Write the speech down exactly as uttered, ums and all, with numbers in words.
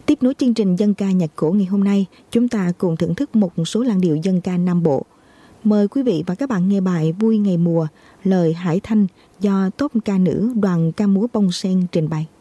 Tiếp nối chương trình dân ca nhạc cổ ngày hôm nay, chúng ta cùng thưởng thức một số làn điệu dân ca Nam Bộ. Mời quý vị và các bạn nghe bài Vui Ngày Mùa, lời Hải Thanh do tốp ca nữ đoàn ca múa Bông Sen trình bày.